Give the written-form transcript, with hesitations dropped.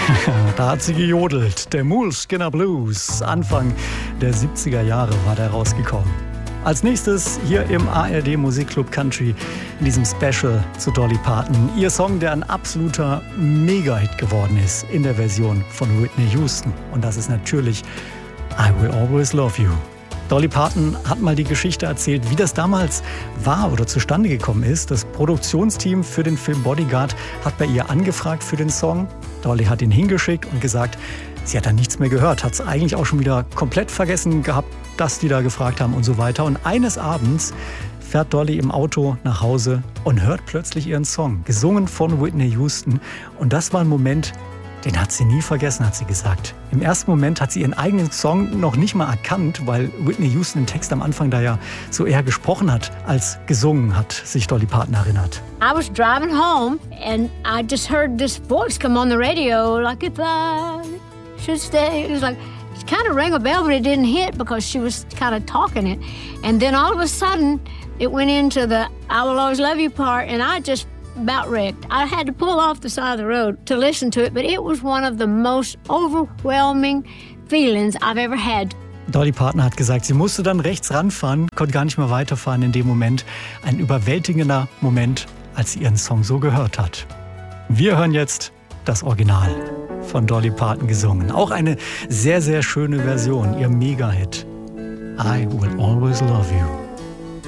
Da hat sie gejodelt. Der Moleskine Blues. Anfang der 70er Jahre war der rausgekommen. Als nächstes hier im ARD Musikclub Country in diesem Special zu Dolly Parton. Ihr Song, der ein absoluter Mega-Hit geworden ist in der Version von Whitney Houston. Und das ist natürlich I Will Always Love You. Dolly Parton hat mal die Geschichte erzählt, wie das damals war oder zustande gekommen ist. Das Produktionsteam für den Film Bodyguard hat bei ihr angefragt für den Song. Dolly hat ihn hingeschickt und gesagt, sie hat dann nichts mehr gehört, hat es eigentlich auch schon wieder komplett vergessen gehabt, dass die da gefragt haben und so weiter. Und eines Abends fährt Dolly im Auto nach Hause und hört plötzlich ihren Song, gesungen von Whitney Houston. Und das war ein Moment, den hat sie nie vergessen, hat sie gesagt. Im ersten Moment hat sie ihren eigenen Song noch nicht mal erkannt, weil Whitney Houston im Text am Anfang da ja so eher gesprochen hat, als gesungen hat, sich Dolly Parton erinnert. I was driving home and I just heard this voice come on the radio, like if I should stay. It was like, it kind of rang a bell, but it didn't hit because she was kind of talking it. And then all of a sudden, it went into the I Will Always Love You part, and I just about wrecked. I had to pull off the side of the road to listen to it, but it was one of the most overwhelming feelings I've ever had. Dolly Parton hat gesagt, sie musste dann rechts ranfahren, konnte gar nicht mehr weiterfahren in dem Moment. Ein überwältigender Moment, als sie ihren Song so gehört hat. Wir hören jetzt das Original von Dolly Parton gesungen. Auch eine sehr, sehr schöne Version, ihr Mega-Hit. I Will Always Love You.